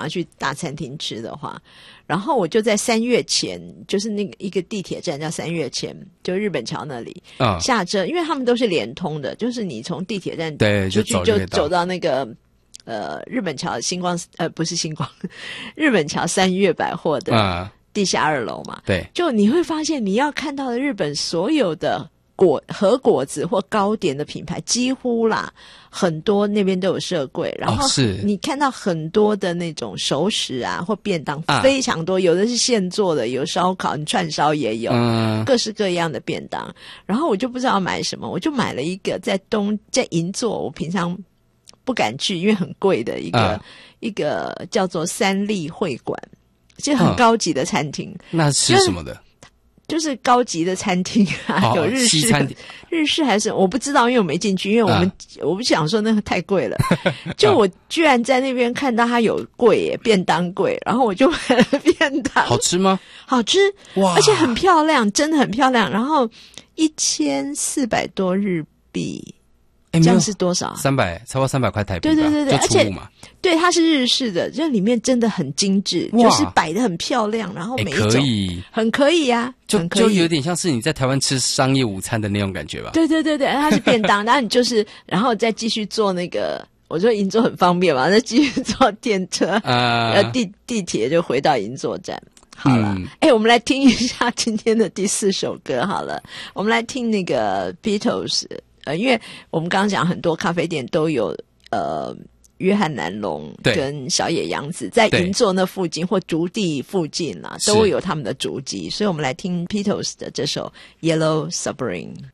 要去大餐厅吃的话，然后我就在3月前，就是那个一个地铁站叫3月前，就日本桥那里下车，因为他们都是连通的，就是你从地铁站出去就走到那个日本桥星光不是星光，日本桥三月百货的地下2楼嘛， 对， 就你会发现你要看到的日本所有的和果子或糕点的品牌几乎啦，很多那边都有设柜，然后你看到很多的那种熟食啊或便当非常多，有的是现做的，有烧烤，你串烧也有，各式各样的便当。然后我就不知道买什么，我就买了一个在银座，我平常不敢去，因为很贵的一个叫做三立会馆，就很高级的餐厅。 那是什么的？ 就是高级的餐厅啊，有日式餐厅，日式还是我不知道，因为我没进去，因为我不想说那个太贵了。就我居然在那边看到它有柜耶，便当柜，然后我就买了便当。 好吃吗？ 好吃，哇！而且很漂亮，真的很漂亮。然后1400多日币。这样是多少 ？300，差不多300块台币吧。 对， 而且对，它是日式的，这里面真的很精致，就是摆得很漂亮，然后每一种很可以啊， 就有点像是你在台湾吃商业午餐的那种感觉吧。 对，它是便当，然后你就是然后再继续坐那个，我说银座很方便嘛，再继续坐电车，地铁就回到银座站。好了，我们来听一下今天的第4首歌好了，我们来听那个 Beatles。因为我们刚刚讲很多咖啡店都有约翰南龙跟小野洋子在银座那附近或竹地附近啦，都有他们的足迹，所以我们来听 Beatles 的这首 Yellow Submarine。